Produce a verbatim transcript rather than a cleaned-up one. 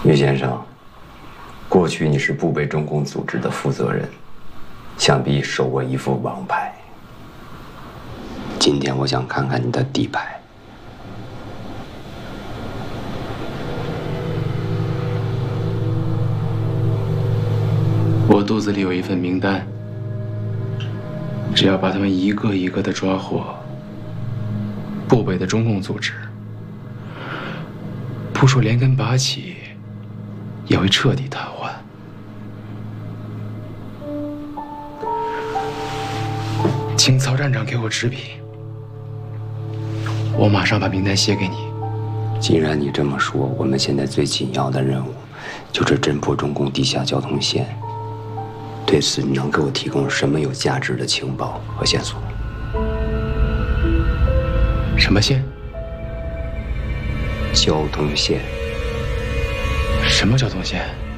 于先生，过去你是部北中共组织的负责人，想必手握一副王牌。今天我想看看你的底牌。 我肚子里有一份名单，只要把他们一个一个的抓获，部北的中共组织不说连根拔起，也会彻底瘫痪。请曹站长给我纸笔，我马上把名单写给你。 既然你这么说，我们现在最紧要的任务就是侦破中共地下交通线。对此，你能给我提供什么有价值的情报和线索？ 什么线？ 交通线。 什么交通线？